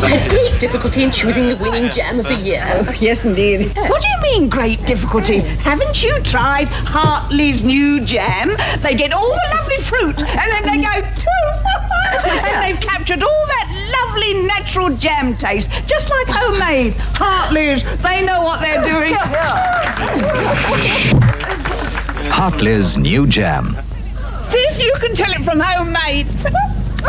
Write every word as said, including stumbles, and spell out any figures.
had great difficulty in choosing the winning jam of the year. Oh, yes, indeed. What do you mean, great difficulty? Haven't you tried Hartley's new jam? They get all the lovely fruit, and then they go, and they've captured all that lovely natural jam taste, just like homemade. Hartley's, they know what they're doing. Hartley's new jam. See if you can tell it from homemade.